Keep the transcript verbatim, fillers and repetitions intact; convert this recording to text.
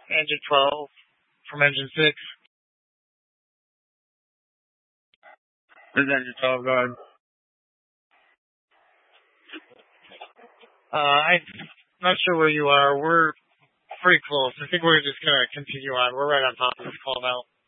engine twelve from engine six. This is engine twelve, go ahead. Uh, I'm not sure where you are. We're pretty close. I think we're just going to continue on. We're right on top of this call now.